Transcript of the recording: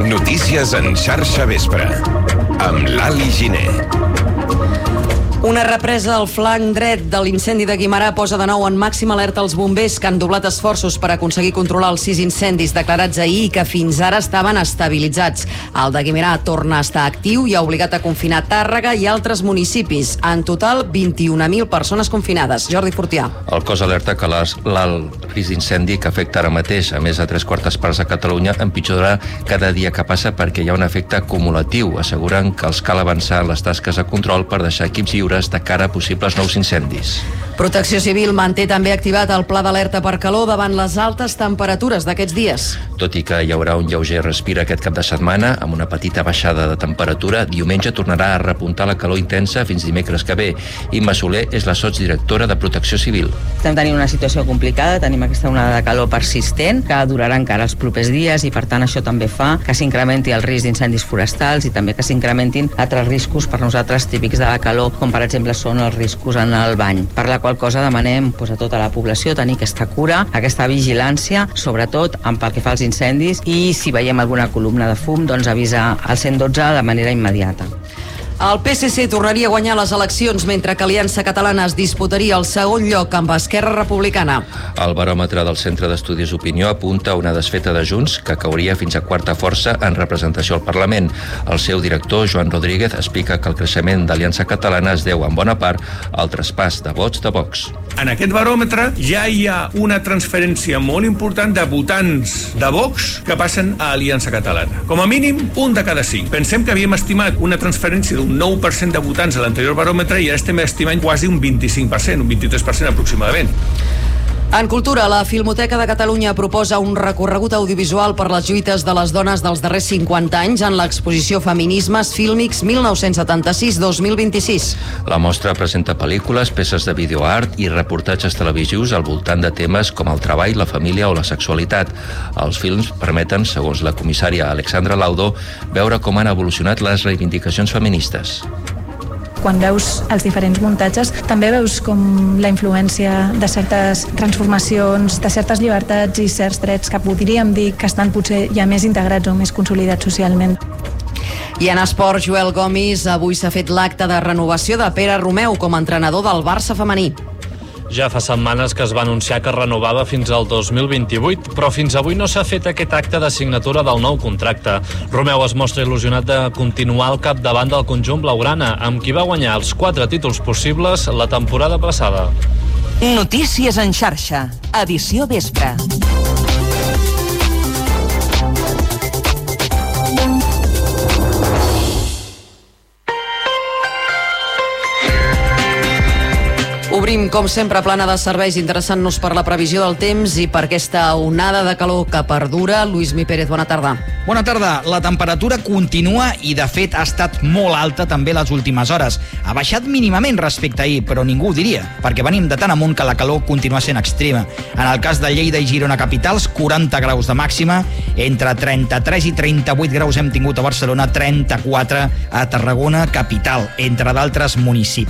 Notícies en xarxa vespre, amb l'Ali Giner. Una represa al flanc dret de l'incendi de Guimerà posa de nou en màxima alerta els bombers, que han doblat esforços per aconseguir controlar els 6 incendis declarats ahir i que fins ara estaven estabilitzats. El de Guimerà torna a estar actiu i ha obligat a confinar Tàrrega i altres municipis. En total, 21.000 persones confinades. Jordi Fortià. El cos alerta que l'alt risc d'incendi que afecta ara mateix a més de 3/4 parts de Catalunya empitjorarà cada dia que passa perquè hi ha un efecte acumulatiu. Asseguren que els cal avançar en les tasques de control per deixar equips lliures de cara a possibles nous incendis. Protecció Civil manté també activat el pla d'alerta per calor davant les altes temperatures d'aquests dies. Tot i que hi haurà un lleuger respir aquest cap de setmana, amb una petita baixada de temperatura, diumenge tornarà a repuntar la calor intensa fins dimecres que ve. Imma Soler és la sotsdirectora de Protecció Civil. Estem tenint una situació complicada, tenim aquesta onada de calor persistent que durarà encara els propers dies i per tant això també fa que s'incrementi el risc d'incendis forestals i també que s'incrementin altres riscos per nosaltres típics de la calor, com per exemple són els riscos en el bany. Per la qual cosa demanem a tota la població tenir aquesta cura, aquesta vigilància, sobretot pel que fa als incendis, i si veiem alguna columna de fum, doncs avisar al 112 de manera immediata. El PSC tornaria a guanyar les eleccions, mentre que Aliança Catalana es disputaria el segon lloc amb Esquerra Republicana. El baròmetre del Centre d'Estudis Opinió apunta a una desfeta de Junts que cauria fins a quarta força en representació al Parlament. El seu director, Joan Rodríguez, explica que el creixement d'Aliança Catalana es deu en bona part al traspàs de vots de Vox. En aquest baròmetre ja hi ha una transferència molt important de votants de Vox que passen a Aliança Catalana. Com a mínim, 1 de cada 5. Pensem que havíem estimat una transferència d'un 9% de votants a l'anterior baròmetre i ara estem estimant quasi un 25%, un 23% aproximadament. En cultura, la Filmoteca de Catalunya proposa un recorregut audiovisual per les lluites de les dones dels darrers 50 anys en l'exposició Feminismes Fílmics 1976-2026. La mostra presenta pel·lícules, peces de videoart i reportatges televisius al voltant de temes com el treball, la família o la sexualitat. Els films permeten, segons la comissària Alexandra Laudo, veure com han evolucionat les reivindicacions feministes. Quan veus els diferents muntatges, també veus com la influència de certes transformacions, de certes llibertats i certs drets que podríem dir que estan potser ja més integrats o més consolidats socialment. I en esport, Joel Gomis, avui s'ha fet l'acte de renovació de Pere Romeu com a entrenador del Barça femení. Ja fa setmanes que es va anunciar que renovava fins al 2028, però fins avui no s'ha fet aquest acte de signatura del nou contracte. Romeu es mostra il·lusionat de continuar al capdavant del conjunt blaugrana, amb qui va guanyar els 4 títols possibles la temporada passada. Notícies en xarxa, edició vespre. Obrim, com sempre, plana de serveis, interessant-nos per la previsió del temps i per aquesta onada de calor que perdura. Lluís Pérez, bona tarda. Bona tarda. La temperatura continua i, de fet, ha estat molt alta també les últimes hores. Ha baixat mínimament respecte a ahir, però ningú ho diria, perquè venim de tan amunt que la calor continua sent extrema. En el cas de Lleida i Girona capitals, 40 graus de màxima, entre 33 i 38 graus hem tingut a Barcelona, 34 a Tarragona capital, entre d'altres municipis.